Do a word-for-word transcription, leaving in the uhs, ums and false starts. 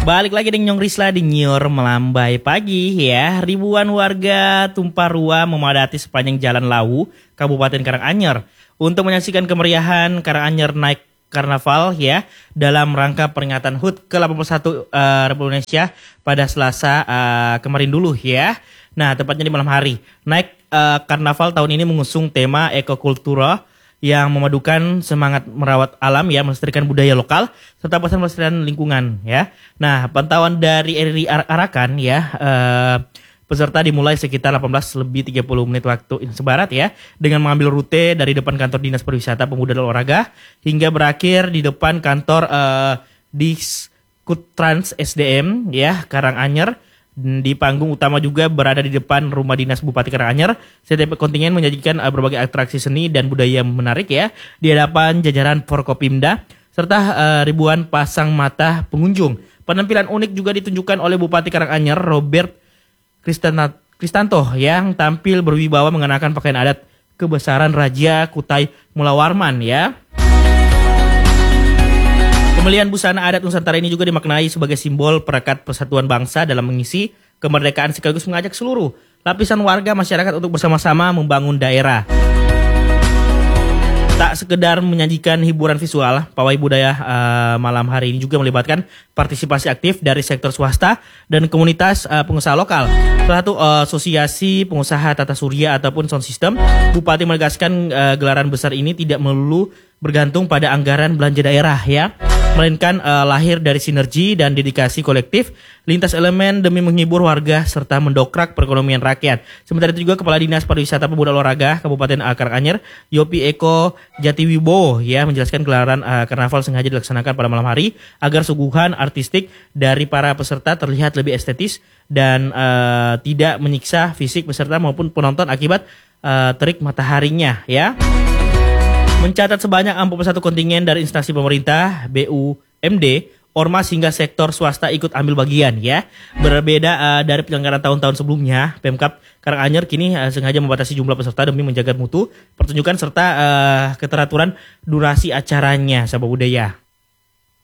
Balik lagi dengan Nyong Risla di Nyor Melambai Pagi ya. Ribuan warga tumpah ruah memadati sepanjang Jalan Lawu, Kabupaten Karanganyar untuk menyaksikan kemeriahan Karanganyar Night Karnaval ya dalam rangka peringatan H U T ke delapan puluh satu uh, Republik Indonesia pada Selasa uh, kemarin dulu ya. Nah, tepatnya di malam hari. Night uh, Karnaval tahun ini mengusung tema ekokultura yang memadukan semangat merawat alam ya, melestarikan budaya lokal serta pesan melestarikan lingkungan ya. Nah, pantauan dari R R I Arakan ya, eh, peserta dimulai sekitar delapan belas lebih tiga puluh menit waktu Indonesia Barat ya, dengan mengambil rute dari depan kantor Dinas Pariwisata Pemuda dan Olahraga hingga berakhir di depan kantor eh, Diskutrans S D M ya Karanganyar. Di panggung utama juga berada di depan rumah dinas Bupati Karanganyar. Setiap kontingen menyajikan uh, berbagai atraksi seni dan budaya menarik ya di hadapan jajaran Forkopimda serta uh, ribuan pasang mata pengunjung. Penampilan unik juga ditunjukkan oleh Bupati Karanganyar Robert Kristana, Kristanto yang tampil berwibawa mengenakan pakaian adat kebesaran Raja Kutai Mulawarman ya. Pemilihan busana adat Nusantara ini juga dimaknai sebagai simbol perekat persatuan bangsa dalam mengisi kemerdekaan sekaligus mengajak seluruh lapisan warga masyarakat untuk bersama-sama membangun daerah. Tak sekedar menyajikan hiburan visual, pawai budaya uh, malam hari ini juga melibatkan partisipasi aktif dari sektor swasta dan komunitas uh, pengusaha lokal. Salah satu uh, asosiasi pengusaha tata surya ataupun sound system, Bupati menegaskan uh, gelaran besar ini tidak melulu bergantung pada anggaran belanja daerah ya, melainkan uh, lahir dari sinergi dan dedikasi kolektif lintas elemen demi menghibur warga serta mendokrak perekonomian rakyat. Sementara itu juga Kepala Dinas Pariwisata Pemuda Olahraga Kabupaten Karanganyar Yopi Eko Jatiwibowo ya menjelaskan gelaran uh, karnaval sengaja dilaksanakan pada malam hari agar suguhan artistik dari para peserta terlihat lebih estetis dan uh, tidak menyiksa fisik peserta maupun penonton akibat uh, terik mataharinya ya. Mencatat sebanyak empat puluh satu kontingen dari instansi pemerintah, B U M D, ormas hingga sektor swasta ikut ambil bagian ya. Berbeda uh, dari penyelenggaraan tahun-tahun sebelumnya, Pemkab Karanganyar kini uh, sengaja membatasi jumlah peserta demi menjaga mutu pertunjukan serta uh, keteraturan durasi acaranya, sahabat budaya.